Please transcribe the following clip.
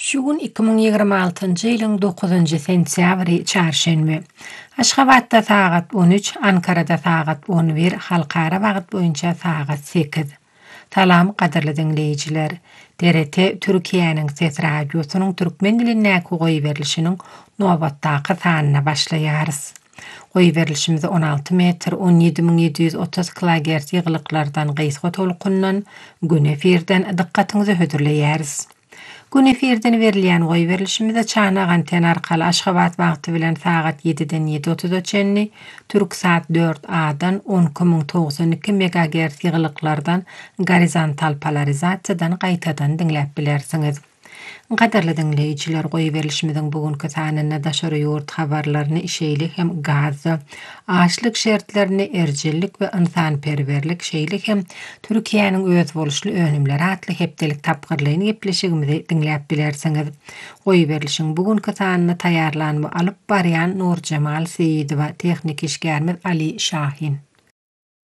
Şugun 2026-njy ýylyň 9-njy sentýabry çarşenbe. Aşgabatda sagat 13, Ankarada sagat 11, halkara wagt boýunça sagat 8. Salam gaderli dinleýijiler. TRT Türkiýanyň Ses Radiosynyň türkmen dilinäki goý berilişiniň nobatdaky sanyna başlaýarys. Goý berilişimiz 16 metr 17730 kHz ýyglyklardan gysga tolkundan gün efirden dikkatyňizi hödürleýäris. Gün efirden berilýän goý berilişimizde çanak anten arkaly Aşgabat wagty bilen sagat 7-den 7.30 Türksat 4A-dan 10092 MHz ýyglyklardan gorizontal polarizasiýadan gaýtadan dinläp bilersiňiz. Gaderli dinleýijiler, goý berilişimiziň bugünkü sanyna daşary ýurt habarlaryny işeýlik hem gaz, açlyk şertlerini, erjellik we ynsanperwerlik şeýlik hem Türkiýanyň öz boluşly önümleri atly hepdelik tapgyrlygyny gepleşigimizi dinläp bilersiňiz. Goý berilişiň bugünkü sanyny taýýarlanma alyp barýan Nur Jamal Seýidowa, tehnik işgärimiz Ali Şahin.